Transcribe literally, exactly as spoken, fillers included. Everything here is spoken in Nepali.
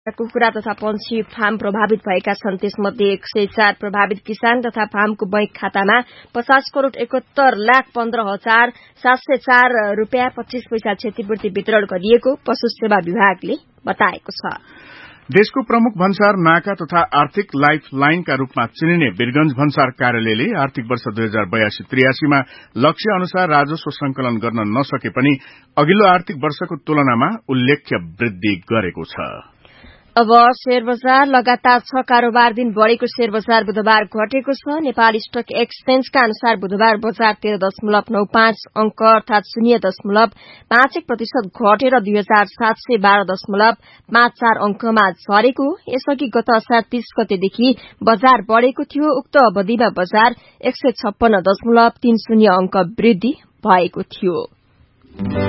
कुखुरा तथा पंक्षी फार्म प्रभावित भएका छन्। त्यसमध्ये एक सय चार प्रभावित किसान तथा फार्मको बैंक खातामा पचास करोड़ एकहत्तर लाख पन्ध्र हजार सात सय चार रूपियाँ पच्चीस पैसा क्षतिपूर्ति वितरण गरिएको पशु सेवा विभागले बताएको छ। देशको प्रमुख भन्सार नाका तथा आर्थिक लाइफ लाइनका रूपमा चिनिने वीरगंज भन्सार कार्यालयले आर्थिक वर्ष दुई हजार बयासी त्रियासीमा लक्ष्य अनुसार राजस्व संकलन गर्न नसके पनि अघिल्लो आर्थिक वर्षको तुलनामा उल्लेख्य वृद्धि गरेको छ। अब शेयर बजार लगातार छ कारोबार दिन बढ़ेको शेयर बजार बुधबार घटेको छ। नेपाल स्टक एक्सचेन्जका अनुसार बुधबार बजार तेह्र दशमलव नौ पाँच अंक अर्थात शून्य दशमलव पाँच एक प्रतिशत घटेर दुई हजार सात सय बाह्र दशमलव पाँच चार अंकमा झरेको। यसअघि गत असार तीस गतेदेखि बजार बढ़ेको थियो। उक्त अवधिमा बजार एक सय छप्पन्न दशमलव तीन शून्य अंक वृद्धि भएको थियो।